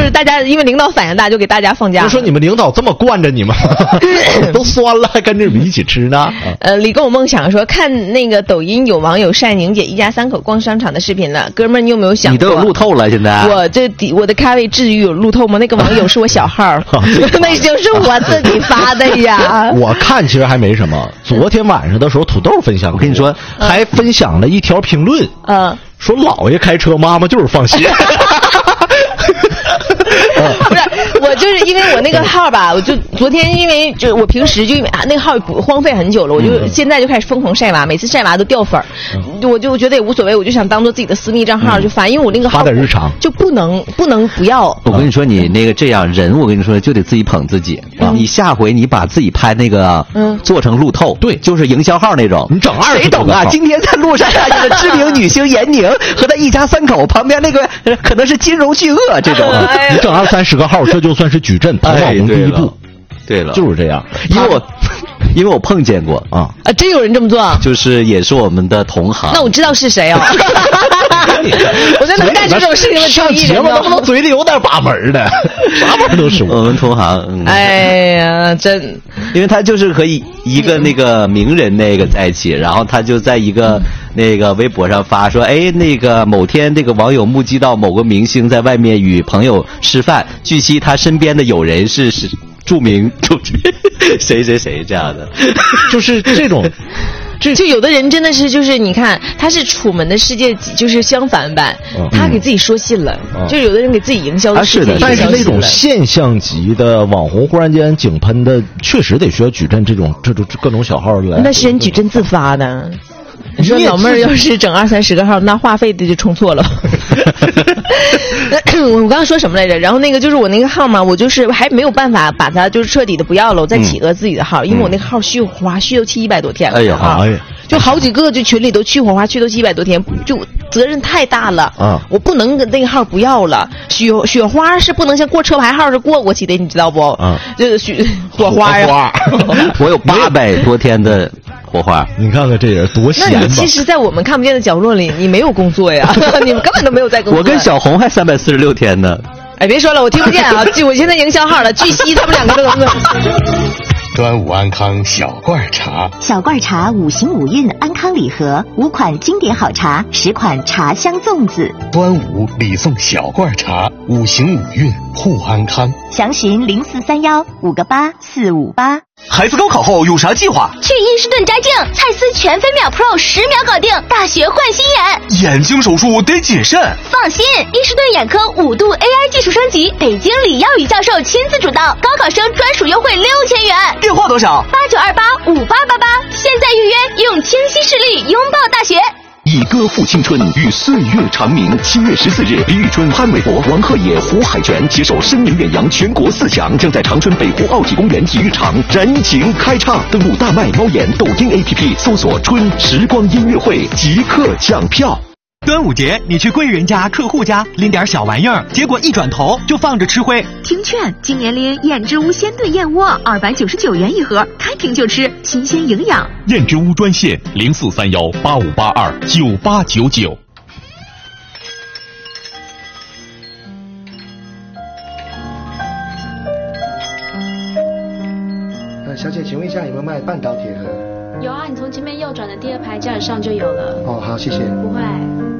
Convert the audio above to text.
就是大家因为领导反应大，就给大家放假。 就说你们领导这么惯着你们，都酸了还跟着你们一起吃呢？ 李跟我梦想说看那个抖音有网友晒宁姐一家3口逛商场的视频了，哥们儿你有没有想过？ 你都有路透了现在？ 我的咖位至于有路透吗？那个网友是我小号，那就是我自己发的呀。 我看其实还没什么，昨天晚上的时候土豆分享，我跟你说，还分享了一条评论，说姥爷开车，妈妈就是放心。 不是，我就是因为我那个号吧，我就昨天因为就我平时就因为那个号荒废很久了，我就现在就开始疯狂晒娃，每次晒娃都掉粉儿，我就觉得也无所谓，我就想当做自己的私密账号就发，因为我那个号发点日常就不能不要。 我跟你说，你那个这样人，我跟你说就得自己捧自己。你下回你把自己拍那个做成路透，对，就是营销号那种， 你整20 谁懂啊？今天在路上看见了知名女星闫宁和她一家3口，旁边那个可能是金融巨鳄这种。 你整20-30个号，这就算是矩阵跑网红第一步。 对了， 就是这样。 因为我碰见过啊， 真有人这么做， 就是也是我们的同行。 那我知道是谁哦。我在能干这种事情的上节目能不能嘴里有点把门的？啥玩意都是我们同行。 哎呀，真， 因为他就是和一个那个名人那个在一起，然后他就在一个那个微博上发说，哎，那个某天那个网友目击到某个明星在外面与朋友吃饭，据悉他身边的友人是著名谁这样的， 就是这种。 就有的人真的是就是你看他是楚门的世界就是相反版，他给自己说信了，就有的人给自己营销的世界， 但是那种现象级的网红忽然间井喷的，确实得需要矩阵这种各种小号来。 那是人矩阵自发的。你说老妹儿要是整20-30个号，那话费的就充错了。我刚刚说什么来着？然后那个就是我那个号嘛，我就是还没有办法把它就是彻底的不要了，我再起个自己的号，因为我那个号续火花续到100多天了。 哎呀， 就好几个就群里都去火花去都100多天，就责任太大了啊！我不能那个号不要了。雪花是不能像过车牌号是过去的，你知道不？就是火花啊！ 我有800多天的火花， 你看看这人多闲吧。 那你其实，在我们看不见的角落里，你没有工作呀，你们根本都没有在工作。 我跟小红还346天呢。 哎，别说了，我听不见啊！我现在营销号了，据悉他们2个都能。 端午安康小罐茶， 小罐茶5行5运安康礼盒，5款经典好茶，10款茶香粽子。 端午礼送小罐茶，5行5运护安康。 详询0431-58458。 孩子高考后有啥计划？ 去伊士顿摘镜，蔡司全飞秒 Pro10秒搞定，大学换新眼。 眼睛手术得谨慎。 放心，伊士顿眼科5度 AI 技术升级，北京李耀宇教授亲自主导，高考生专属优惠6000元。 电话多少 ？89285888，现在预约，用清晰视力拥抱大学。 以歌赋青春，与岁月长鸣。7月14日，李宇春、潘玮柏、王鹤野、胡海泉携手声名远扬全国4强，将在长春北湖奥体公园体育场燃情开唱。登录大麦猫眼抖音 APP 搜索春时光音乐会，即刻抢票。 端午节你去贵人家客户家拎点小玩意儿，结果一转头就放着吃灰。 听劝，今年拎燕之屋鲜炖燕窝299元一盒，开瓶就吃，新鲜营养。 燕之屋专线043185829899。 小姐，请问一下有没有卖半岛铁盒？ 有啊，你从前面右转的第2排架子上就有了。 哦，好，谢谢。 不会。